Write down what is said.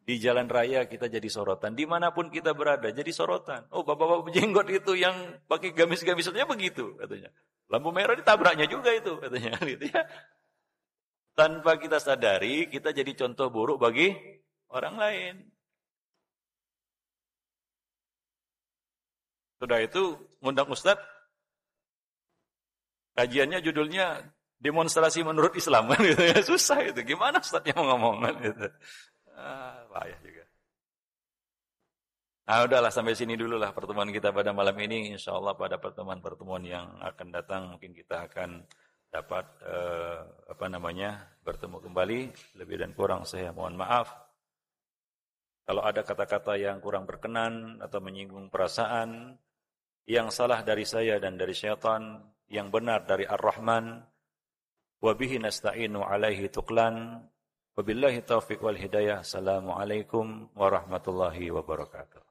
Di jalan raya kita jadi sorotan. Dimanapun kita berada jadi sorotan. Oh, bapak-bapak jenggot itu yang pakai gamis-gamisnya begitu katanya. Lampu merah ditabraknya juga itu katanya. Gitu ya. Tanpa kita sadari kita jadi contoh buruk bagi orang lain. Sudah itu ngundang Ustadz. Kajiannya judulnya demonstrasi menurut Islam kan gitu ya. Susah itu. Gimana Ustadznya mau ngomong kan gitu. Payah juga. Udahlah sampai sini dulu lah pertemuan kita pada malam ini. InsyaAllah pada pertemuan-pertemuan yang akan datang mungkin kita akan dapat bertemu kembali. Lebih dan kurang saya mohon maaf. Kalau ada kata-kata yang kurang berkenan atau menyinggung perasaan, yang salah dari saya dan dari syaitan, yang benar dari Ar-Rahman, wa bihi nasta'inu alaihi tuqlan. Wabillahi taufiq wal hidayah. Assalamualaikum warahmatullahi wabarakatuh.